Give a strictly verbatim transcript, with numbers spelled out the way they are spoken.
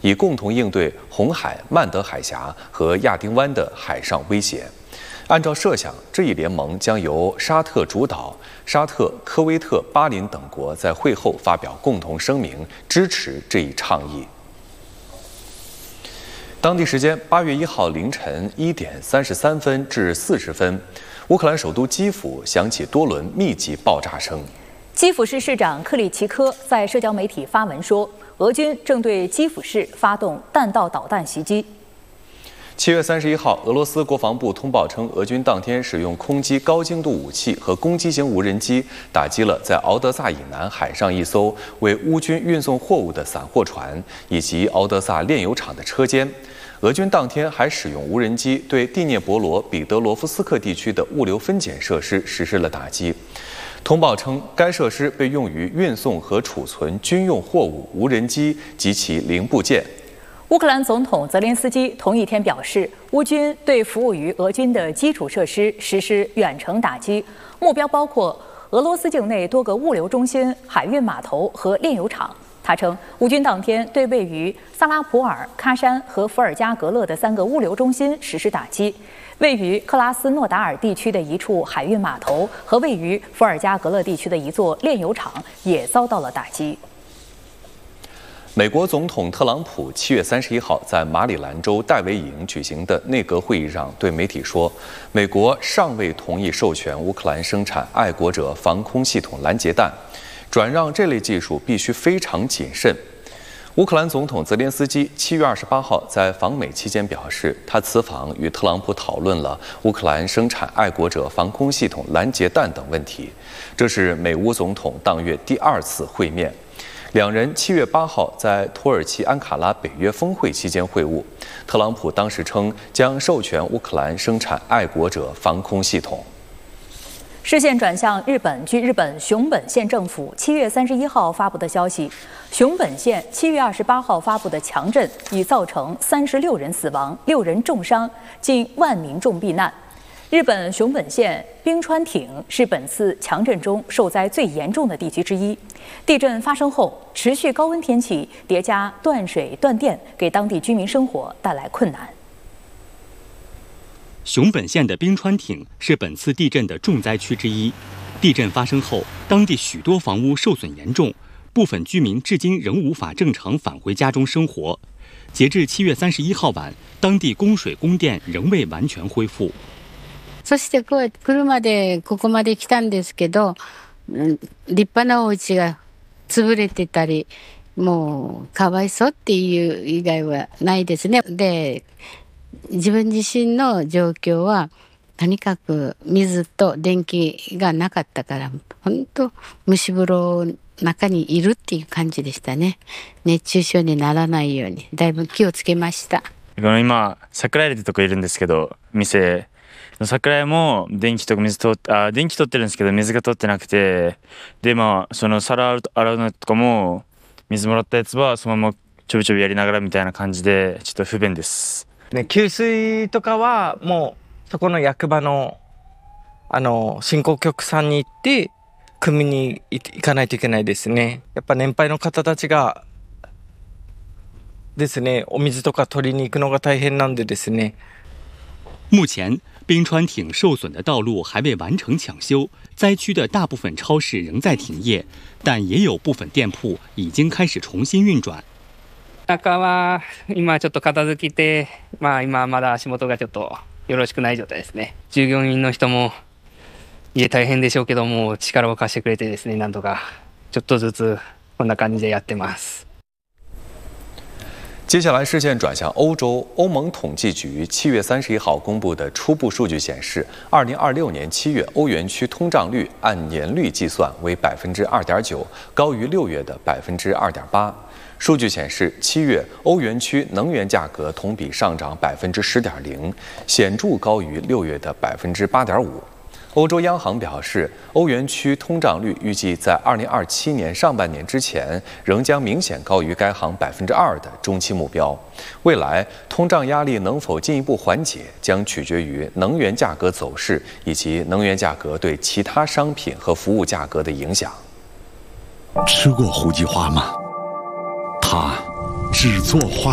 以共同应对红海、曼德海峡和亚丁湾的海上威胁。按照设想，这一联盟将由沙特主导，沙特、科威特、巴林等国在会后发表共同声明，支持这一倡议。当地时间八月一号凌晨一点三十三分至四十分，乌克兰首都基辅响起多轮密集爆炸声。 基辅市市长克里奇科在社交媒体发文说，俄军正对基辅市发动弹道导弹袭击。 七月三十一号，俄罗斯国防部通报称，俄军当天使用空击高精度武器和攻击型无人机打击了在敖德萨以南海上一艘为乌军运送货物的散货船以及敖德萨炼油厂的车间。俄军当天还使用无人机对第聂伯罗彼得罗夫斯克地区的物流分拣设施实施了打击。通报称，该设施被用于运送和储存军用货物、无人机及其零部件。 乌克兰总统泽连斯基同一天表示，乌军对服务于俄军的基础设施实施远程打击，目标包括俄罗斯境内多个物流中心、海运码头和炼油厂。他称，乌军当天对位于萨拉普尔、喀山和伏尔加格勒的三个物流中心实施打击，位于克拉斯诺达尔地区的一处海运码头和位于伏尔加格勒地区的一座炼油厂也遭到了打击。 美国总统特朗普七月三十一号在马里兰州戴维营举行的内阁会议上对媒体说，美国尚未同意授权乌克兰生产爱国者防空系统拦截弹，转让这类技术必须非常谨慎。乌克兰总统泽连斯基七月二十八号在访美期间表示，他此访与特朗普讨论了乌克兰生产爱国者防空系统拦截弹等问题，这是美乌总统当月第二次会面。两人七月八号在土耳其安卡拉北约峰会期间会晤，特朗普当时称将授权乌克兰生产爱国者防空系统。 视线转向日本，据日本熊本县政府七月三十一号发布的消息，熊本县七月二十八号发布的强震已造成三十六人死亡、六人重伤，近万民众避难。日本熊本县冰川町是本次强震中受灾最严重的地区之一。地震发生后，持续高温天气叠加断水断电，给当地居民生活带来困难。 熊本县的冰川町是本次地震的重灾区之一。地震发生后，当地许多房屋受损严重，部分居民至今仍无法正常返回家中生活。截至七月三十一号晚，当地供水供电仍未完全恢复。 そしてこうやって車でここまで来たんですけど、立派なお家が潰れてたり、もうかわいそうっていう以外はないですね。で、自分自身の状況はとにかく水と電気がなかったから、本当蒸し風呂の中にいるっていう感じでしたね。熱中症にならないようにだいぶ気をつけました。 今桜井ってとこいるんですけど、店桜井も電気とか水とあ電気取ってるんですけど水が取ってなくて、でまあその皿洗うのとかも水もらったやつはそのままちょびちょびやりながらみたいな感じでちょっと不便です。 ね、給水とかはもうそこの役場のあの振興局さんに行って汲みに行かないといけないですね。やっぱ年配の方たちがですね、お水とか取りに行くのが大変なんでですね。 目前冰川町受损的道路还未完成抢修，灾区的大部分超市仍在停业，但也有部分店铺已经开始重新运转。 中は今ちょっと片付けて、まあ今まだ足元がちょっとよろしくない状態ですね。従業員の人も家大変でしょうけども力を貸してくれてですね、なんとかちょっとずつこんな感じでやってます。 接下来视线转向欧洲，欧盟统计局七月三十一号公布的初步数据显示，二零二六年七月欧元区通胀率按年率计算为百分之二点九，高于六月的百分之二点八。数据显示，七月欧元区能源价格同比上涨百分之十点零，显著高于六月的百分之八点五。欧洲央行表示，欧元区通胀率预计在二零二七年上半年之前仍将明显高于该行百分之二的中期目标。未来通胀压力能否进一步缓解，将取决于能源价格走势以及能源价格对其他商品和服务价格的影响。 吃过胡姬花吗？它只做花